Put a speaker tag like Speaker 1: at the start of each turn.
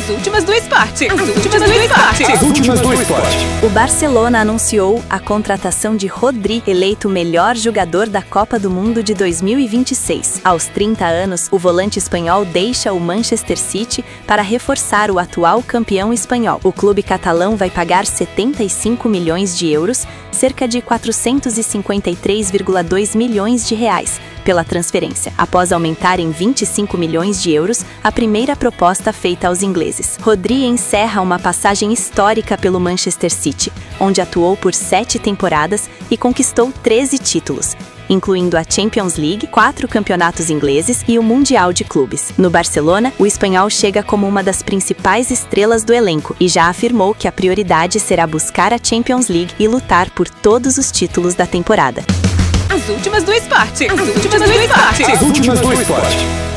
Speaker 1: As últimas do esporte. As últimas do esporte.
Speaker 2: As últimas do esporte.
Speaker 3: O Barcelona anunciou a contratação de Rodri, eleito o melhor jogador da Copa do Mundo de 2026. Aos 30 anos, o volante espanhol deixa o Manchester City para reforçar o atual campeão espanhol. O clube catalão vai pagar 75 milhões de euros, cerca de 453,2 milhões de reais, pela transferência, após aumentar em 25 milhões de euros a primeira proposta feita aos ingleses. Rodri encerra uma passagem histórica pelo Manchester City, onde atuou por 7 temporadas e conquistou 13 títulos, incluindo a Champions League, 4 campeonatos ingleses e o Mundial de Clubes. No Barcelona, o espanhol chega como uma das principais estrelas do elenco e já afirmou que a prioridade será buscar a Champions League e lutar por todos os títulos da temporada.
Speaker 1: As últimas do esporte. As últimas do esporte.
Speaker 2: As últimas do esporte.